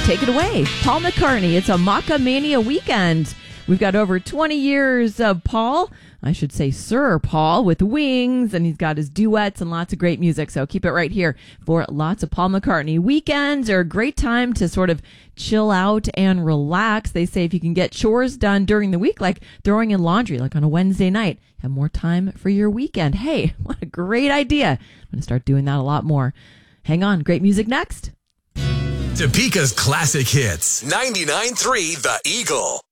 take it away. Paul McCartney, it's a Maca Mania weekend. We've got over 20 years of Paul, I should say Sir Paul, with Wings, and he's got his duets and lots of great music. So keep it right here for lots of Paul McCartney. Weekends are a great time to sort of chill out and relax. They say if you can get chores done during the week, like throwing in laundry, like on a Wednesday night, have more time for your weekend. Hey, what a great idea. I'm going to start doing that a lot more. Hang on. Great music next. Topeka's classic hits. 99.3 The Eagle.